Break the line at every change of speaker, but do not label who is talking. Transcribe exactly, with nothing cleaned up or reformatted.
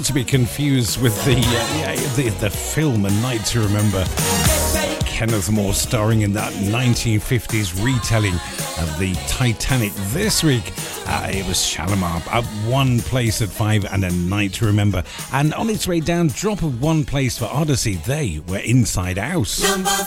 to be confused with the, uh, yeah, the the film A Night to Remember. Kenneth More starring in that nineteen fifties retelling of the Titanic. This week, uh, it was Shalimar up one place at five and A Night to Remember. And on its way down, drop of one place for Odyssey. They were Inside Out.
Number